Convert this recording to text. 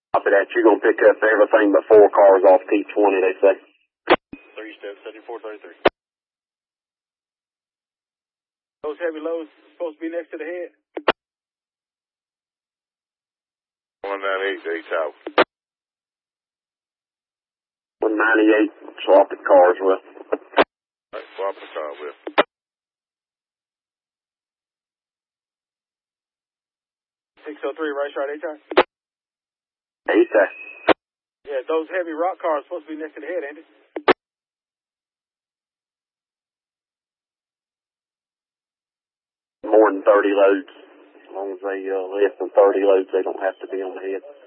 After that, you're going to pick up everything but 4 cars off T20, they say. 3 steps, 7433. Those heavy loads supposed to be next to the head? 198, they out. 198, swap the cars with. Alright, swap the car with. 603, right shot, H-I? H-I. Yeah, those heavy rock cars supposed to be next to the head, ain't it? More than 30 loads. As long as they less than 30 loads, they don't have to be on the head.